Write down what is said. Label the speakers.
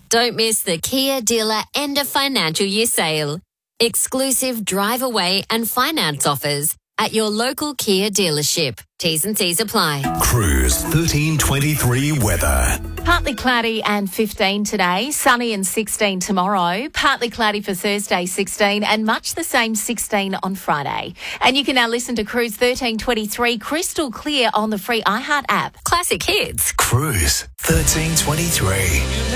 Speaker 1: Don't miss the Kia Dealer End of Financial Year sale. Exclusive drive away and finance offers at your local Kia dealership. T's and C's apply.
Speaker 2: Cruise 1323 weather.
Speaker 3: Partly cloudy and 15 today, sunny and 16 tomorrow, partly cloudy for Thursday 16 and much the same 16 on Friday. And you can now listen to Cruise 1323 crystal clear on the free iHeart app.
Speaker 1: Classic hits.
Speaker 2: Cruise 1323.